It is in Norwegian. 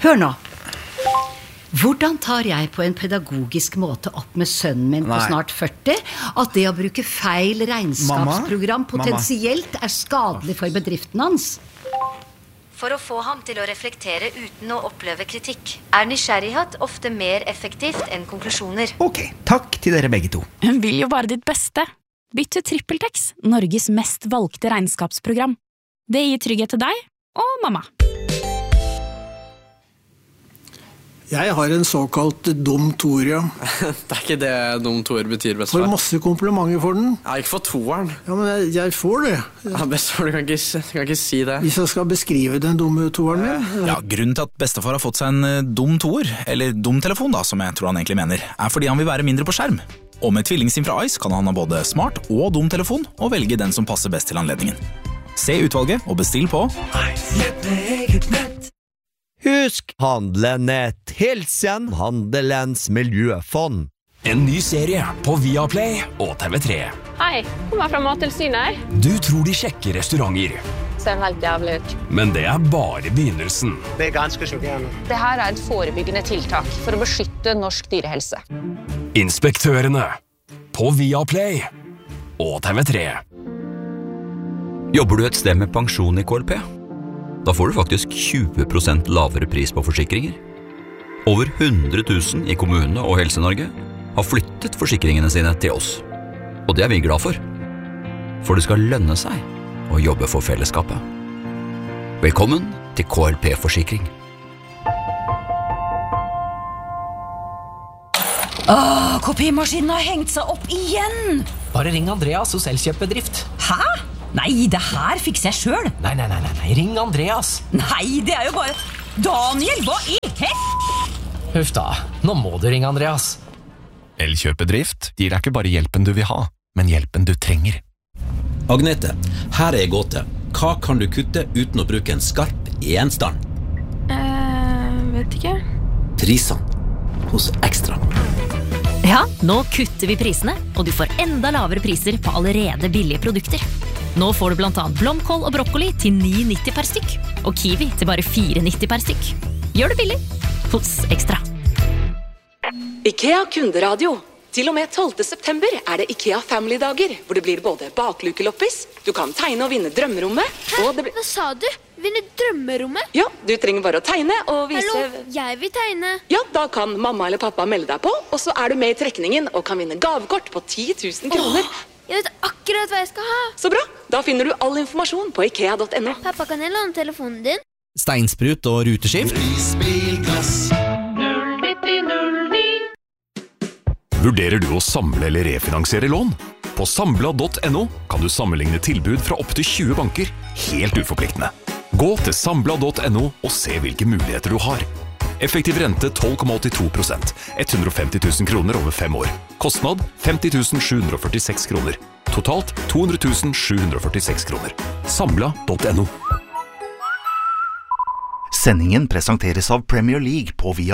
Hør nå. Hvordan tar jeg på en pedagogisk måte opp med sønnen min på snart 40 at det å bruke feil regnskapsprogram potensielt skadelig for bedriften hans? For å få ham til å reflektere uten å oppleve kritikk, nysgjerrighet ofte mer effektivt enn konklusjoner. Ok, takk til dere begge to. Hun vil jo bare ditt beste. Bytt til TrippelTex, Norges mest valgte regnskapsprogram. Det gir trygghet til deg og mamma. Jeg har en såkalt dum toer, ja. Det ikke det dum toer betyr, bestefar. Får masse komplimenter for den. Jeg ikke for toeren. Ja, men jeg får det. Ja, bestefar, du kan ikke si det. Hvis jeg skal beskrive den dumme toeren min. Ja, grunnen til at bestefar har fått seg en dum toer, eller dum telefon da, som jeg tror han egentlig mener, fordi han vil være mindre på skjerm. Og med tvillingsim fra Ice kan han ha både smart og dum telefon, og velge den som passer best til anledningen. Se utvalget og bestill på Husk Handlenett, hilsen Handelens miljøfond. En ny serie på Viaplay og TV3. Hei, kommer fra Mattilsynet. Du tror de sjekker restauranter. Ser helt jævlig ut. Men det bare begynnelsen. Det ganske sjokkerende. Det her et forebyggende tiltak for å beskytte norsk dyrehelse. Inspektørene på Viaplay og TV3. Jobber du et sted med pensjon i KLP? Da får du faktisk 20% lavere pris på forsikringer. Over 100 000 i kommunene og Helse-Norge har flyttet forsikringene sine til oss. Og det vi glad for. For det skal lønne seg å jobbe for fellesskapet. Velkommen til KLP-forsikring. Kopimaskinen har hengt seg opp igjen! Bare ring Andreas hos Elkjøp-bedrift. Hæ? Nei, det her fikser jeg selv. Nei, ring Andreas. Nei, det jo bare... Daniel, hva Huff da, nå må du ringe Andreas. Elkjøp-bedrift gir deg ikke bare hjelpen du vil ha, men hjelpen du trenger. Agnete, her en gåte. Hva kan du kutte uten å bruke en skarp gjenstand? Vet ikke. Prisene hos Ekstra. Ja, nå kutter vi prisene, og du får enda lavere priser på allerede billige produkter. Nå får du blant annet blomkål og brokkoli til 9,90 per stykk, og kiwi til bare 4,90 per stykk. Gjør det billig hos Ekstra. IKEA kunderadio. Til og med 12. september det IKEA Family-dager, hvor det blir både baklukeloppis, du kan tegne og vinne drømmerommet, og det blir... Hva sa du? Vinne drømmerommet? Ja, du trenger bare å tegne og vise... Hallo, jeg vil tegne. Ja, da kan mamma eller pappa melde deg på, og så du med i trekningen og kan vinne gavekort på 10 000 kroner. Jeg vet akkurat hva jeg skal ha. Så bra, da finner du all informasjon på ikea.no. Pappa, kan jeg låne telefonen din? Steinsprut og ruteskift. Vurderer du å samle eller refinansiere lån? På Sambla.no kan du sammenligne tilbud fra opp til 20 banker, helt uforpliktende. Gå til Sambla.no og se hvilke muligheter du har. Effektiv rente 12,82%, 150 000 kroner over 5 år. Kostnad 50 746 kroner. Totalt 200 746 kroner. Sambla.no. Sendingen presenteres av Premier League på Via